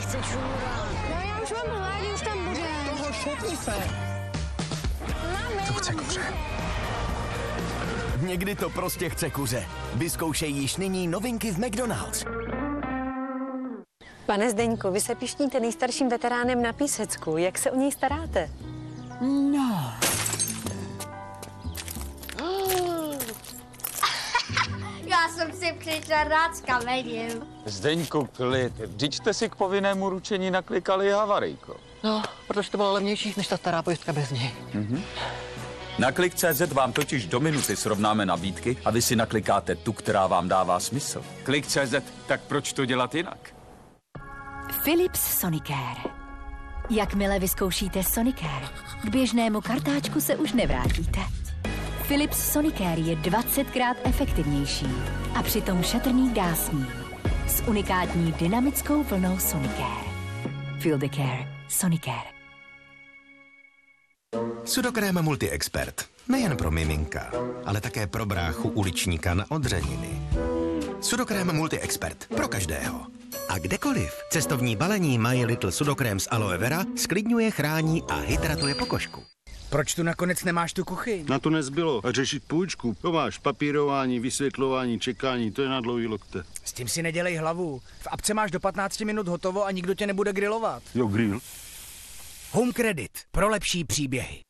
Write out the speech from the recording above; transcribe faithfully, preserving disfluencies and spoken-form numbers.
chce čůra. No já už mám plán, už tam bude. Toho šetni se. To chce kuře. Někdy to prostě chce kuře. Vyzkoušej již nyní novinky v McDonald's. Pane Zdeňku, vy se pišníte nejstarším veteránem na Písecku. Jak se o něj staráte? No. Já jsem si přišla rád s kamerou. Zdeňku, klid. Vždyť jste si k povinnému ručení naklikali havarijko. No, protože to bylo levnější než ta stará pojistka bez něj. Mhm. Na Klik tečka cé zet vám totiž do minuty srovnáme nabídky a vy si naklikáte tu, která vám dává smysl. Klik tečka cé zet, tak proč to dělat jinak? Philips Sonicare. Jakmile vyzkoušíte Sonicare, k běžnému kartáčku se už nevrátíte. Philips Sonicare je dvacetkrát efektivnější a přitom šetrný k dásním. S unikátní dynamickou vlnou Sonicare. Feel the care. Sonicare. Sudokrém Multi-Expert. Nejen pro miminka, ale také pro bráchu uličníka na odřeniny. Sudokrém Multi-Expert. Pro každého. A kdekoliv. Cestovní balení My Little Sudokrém z aloe vera sklidňuje, chrání a hydratuje pokožku. Proč tu nakonec nemáš tu kuchyň? Na to nezbylo. A řešit půjčku. To máš papírování, vysvětlování, čekání, to je na dlouhý lokte. S tím si nedělej hlavu. V apce máš do patnácti minut hotovo a nikdo tě nebude grilovat. Jo, grill. Home Credit. Pro lepší příběhy.